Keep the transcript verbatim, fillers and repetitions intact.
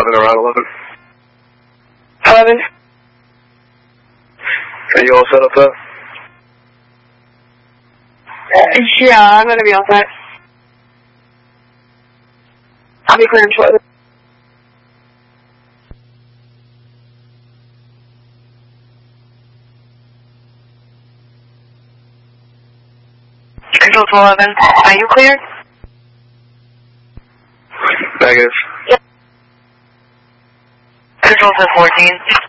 eleven around eleven. eleven. Are you all set up there? Uh, yeah, I'm gonna be all set. I'll be clearing shortly. Control to eleven, are you cleared? Negative. Yep. Control to fourteen.